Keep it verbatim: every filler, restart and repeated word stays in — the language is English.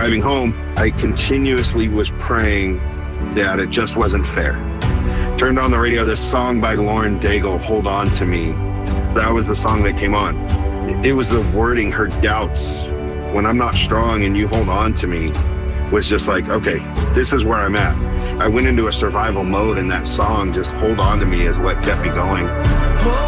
driving home, I continuously was praying that it just wasn't fair. Turned on the radio, this song by Lauren Daigle, Hold On To Me. That was the song that came on. It was the wording, her doubts. When I'm not strong and you hold on to me, was just like, okay, this is where I'm at. I went into a survival mode, and that song, just Hold On To Me, is what kept me going.